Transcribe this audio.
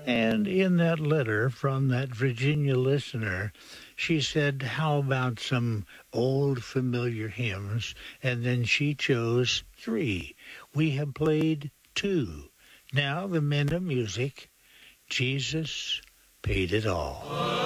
And in that letter from that Virginia listener, she said, how about some old familiar hymns? And then she chose 3. We have played 2. Now the Men of Music, Jesus paid it all.